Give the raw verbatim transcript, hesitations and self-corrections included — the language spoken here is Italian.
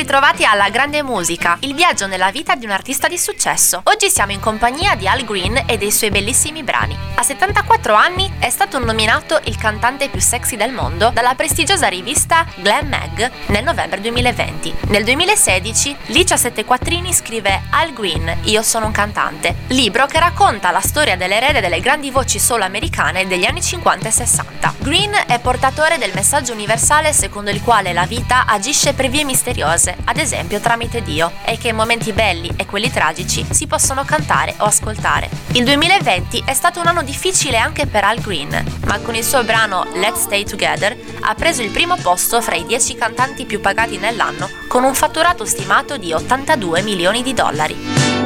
ritrovati alla Grande Musica, il viaggio nella vita di un artista di successo. Oggi siamo in compagnia di Al Green e dei suoi bellissimi brani. A settantaquattro anni è stato nominato il cantante più sexy del mondo dalla prestigiosa rivista Glam Mag nel novembre duemilaventi. Nel duemilasedici Licia Sette Quattrini scrive Al Green, io sono un cantante, libro che racconta la storia dell'erede delle grandi voci soul americane degli anni cinquanta e sessanta. Green è portatore del messaggio universale secondo il quale la vita agisce per vie misteriose, ad esempio tramite Dio, e che i momenti belli e quelli tragici si possono cantare o ascoltare. Il duemilaventi è stato un anno difficile anche per Al Green, ma con il suo brano Let's Stay Together ha preso il primo posto fra i dieci cantanti più pagati nell'anno, con un fatturato stimato di ottantadue milioni di dollari.